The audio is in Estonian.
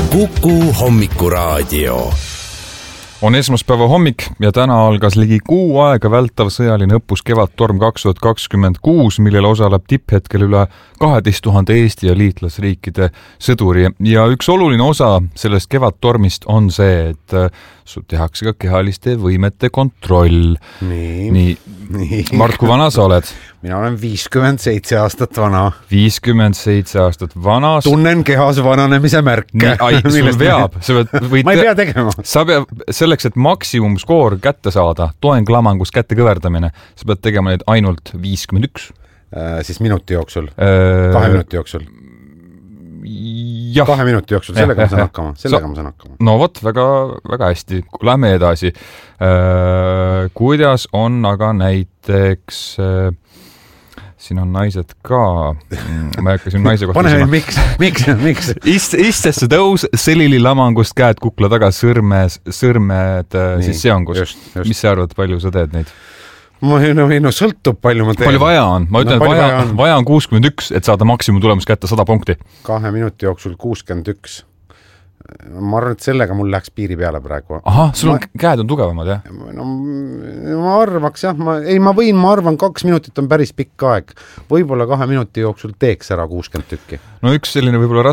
Kuku hommikuraadio. On esmaspäeva hommik ja täna algas ligi kuu aega vältav sõjaline õppus Kevadtorm 2026, millel osaleb tipphetkel üle 12 000 Eesti ja liitlasriikide sõduri. Ja üks oluline osa sellest Kevadtormist on see, et sul tehakse ka kehaliste võimete kontroll. Nii. Mart, kui vana sa oled? Mina olen 57 aastat vana. 57 aastat vana. Tunnen kehas vananemise märke. Sul veab. Ma ei pea tegema. Sa peab selleks, et maksimumskoor kätte saada, toenglamangus kätte kõverdamine, sa pead tegema neid ainult 51. Siis minuti jooksul. 2 minuti jooksul. Jah. 2 minuti jooksul, sellega ma saan hakkama. No vot, väga, väga hästi. Lähme edasi. Kuidas on aga näiteks... Siin on naised ka. Ma hakkasin naise kohta pane, miks? Istesse tõus, selili lamangust, käed kukla taga, sõrmed nii, siis seongus. Just. Mis sa arvad, palju sa teed neid? Sõltub palju ma teen. Palju vaja on? Ma ütlen, et vaja on 61, et saada maksimum tulemus kätte 100 punkti. 2 minuti jooksul 61. Ma arvan, et sellega mul läheks piiri peale praegu. Aha, sul on käed on tugevamad, jah? No, ma arvaks, jah. Ma arvan, 2 minutit on päris pikk aeg. Võib-olla 2 minuti jooksul teeks ära 60 tükki. No üks selline võib-olla